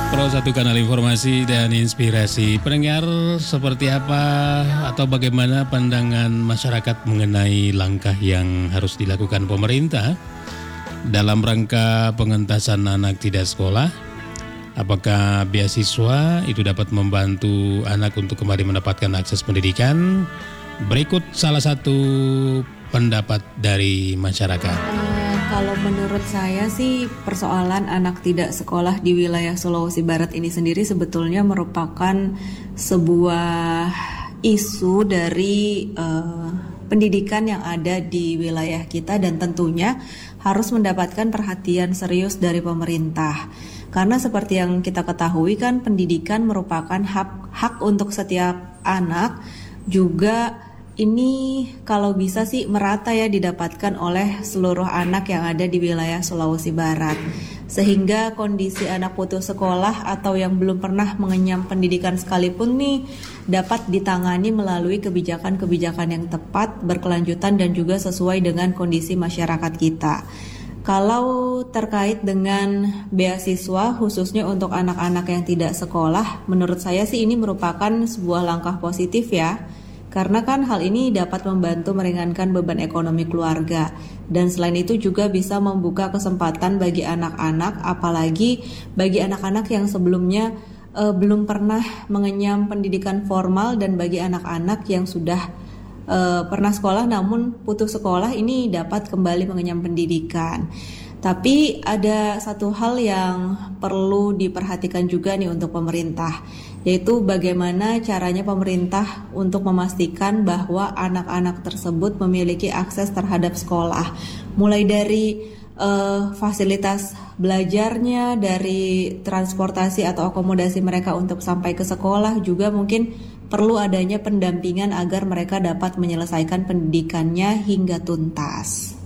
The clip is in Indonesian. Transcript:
Pro satu kanal informasi dan inspirasi. Pendengar, seperti apa atau bagaimana pandangan masyarakat mengenai langkah yang harus dilakukan pemerintah dalam rangka pengentasan anak tidak sekolah? Apakah beasiswa itu dapat membantu anak untuk kembali mendapatkan akses pendidikan? Berikut salah satu pendapat dari masyarakat. Kalau menurut saya sih persoalan anak tidak sekolah di wilayah Sulawesi Barat ini sendiri sebetulnya merupakan sebuah isu dari pendidikan yang ada di wilayah kita dan tentunya harus mendapatkan perhatian serius dari pemerintah. Karena seperti yang kita ketahui kan pendidikan merupakan hak untuk setiap anak, juga ini kalau bisa sih merata ya didapatkan oleh seluruh anak yang ada di wilayah Sulawesi Barat. Sehingga kondisi anak putus sekolah atau yang belum pernah mengenyam pendidikan sekalipun nih dapat ditangani melalui kebijakan-kebijakan yang tepat, berkelanjutan dan juga sesuai dengan kondisi masyarakat kita. Kalau terkait dengan beasiswa khususnya untuk anak-anak yang tidak sekolah, menurut saya sih ini merupakan sebuah langkah positif ya. Karena kan hal ini dapat membantu meringankan beban ekonomi keluarga. Dan selain itu juga bisa membuka kesempatan bagi anak-anak, apalagi bagi anak-anak yang sebelumnya belum pernah mengenyam pendidikan formal, dan bagi anak-anak yang sudah pernah sekolah namun putus sekolah ini dapat kembali mengenyam pendidikan. Tapi ada satu hal yang perlu diperhatikan juga nih untuk pemerintah, yaitu bagaimana caranya pemerintah untuk memastikan bahwa anak-anak tersebut memiliki akses terhadap sekolah. Mulai dari fasilitas belajarnya, dari transportasi atau akomodasi mereka untuk sampai ke sekolah, juga mungkin perlu adanya pendampingan agar mereka dapat menyelesaikan pendidikannya hingga tuntas.